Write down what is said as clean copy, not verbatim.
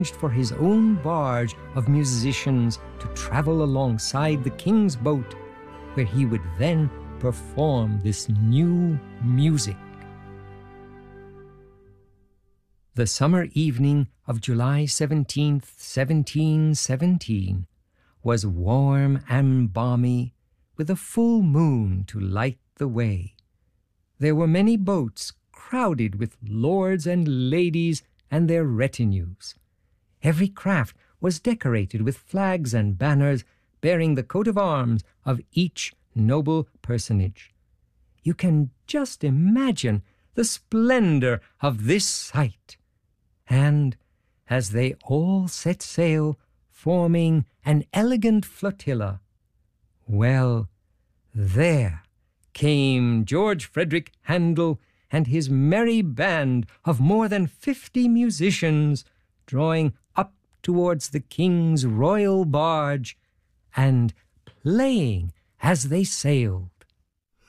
for his own barge of musicians to travel alongside the king's boat, where he would then perform this new music. The summer evening of July 17th, 1717, was warm and balmy, with a full moon to light the way. There were many boats crowded with lords and ladies and their retinues. Every craft was decorated with flags and banners bearing the coat of arms of each noble personage. You can just imagine the splendor of this sight. And as they all set sail, forming an elegant flotilla, well, there came George Frederick Handel and his merry band of more than 50 musicians, drawing up towards the king's royal barge and playing as they sailed.